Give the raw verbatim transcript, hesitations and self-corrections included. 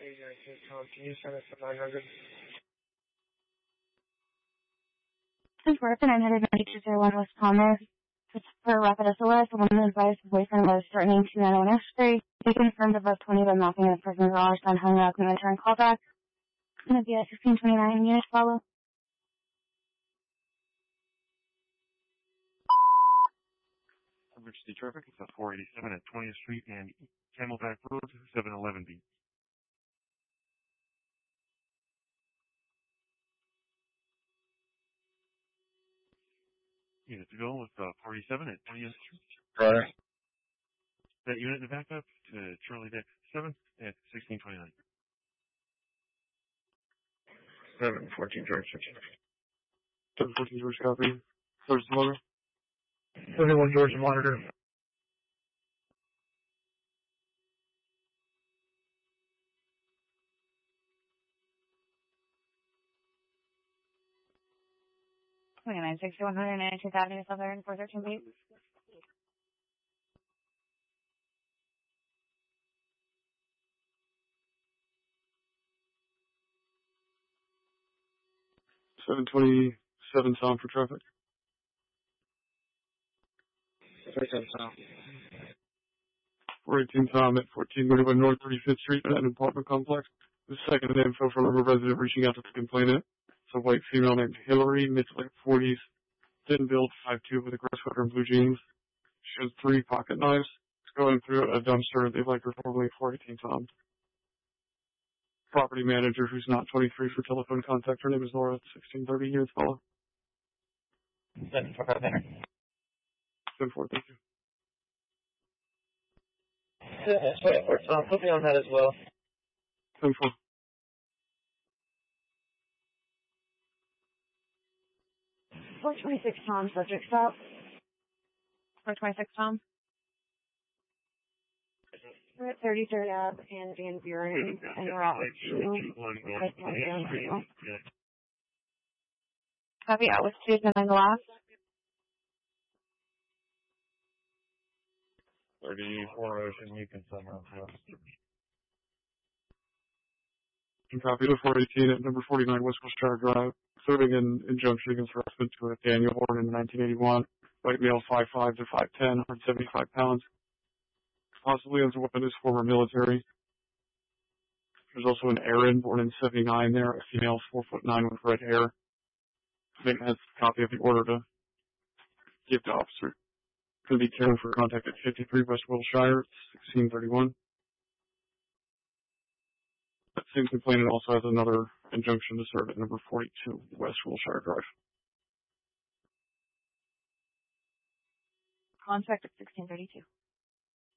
Hey, guys, hey, Tom, can you send us a nine hundred? Since we're at the nine hundred ninety-two zero one West Palmer, it's for rapid S O S, the woman advised the boyfriend was threatening two nine oh one Ashbury. He confirmed above twenty by knocking on the person's garage, then hung up and returned call back. It's going to be at sixteen twenty-nine units follow. Emergency traffic, it's at four eighty-seven at twentieth Street and Camelback Road, seven eleven B. Unit to go with uh, four eighty-seven at twentieth Street. Right. That unit to back up to Charlie Deck seven at sixteen twenty-nine. seven fourteen George. seven fourteen George copy. George Monitor. seventy-one George Monitor. twenty-nine sixty, one ninety-two Avenue, Southern, four thirteen B. seven twenty-seven Tom for traffic. twenty-seven Tom. four eighteen Tom at fourteen thirty-one North thirty-fifth Street at an apartment complex. The second info from a resident reaching out to the complainant. It's a white female named Hillary, mid to late forties, thin build, five two with a gray sweater and blue jeans. She has three pocket knives. It's going through a dumpster. They'd like her formally four eighteen Tom. Property manager who's not twenty-three for telephone contact. Her name is Laura, sixteen thirty units follow. seven four five there. ten four, thank you. twenty-four Tom, put me on that as well. ten four. four twenty-six Tom, subject stop. four twenty-six Tom. We're at thirty-third Ave and Van Buren and Rock. Copy out with Susan on the last. thirty-four Ocean, you can send around to us. And copy to four eighteen at number forty-nine West Wilshire Drive, serving an injunction against harassment to a Daniel Horn in nineteen eighty-one, white male five five to five ten, one hundred seventy-five pounds. Possibly owns a weapon, is former military. There's also an Aaron, born in seventy-nine there, a female, four foot nine with red hair. Nate has a copy of the order to give to officer. Could be caring for contact at fifty-three West Wilshire, sixteen thirty-one. That same complainant also has another injunction to serve at number forty-two West Wilshire Drive. Contact at sixteen thirty-two.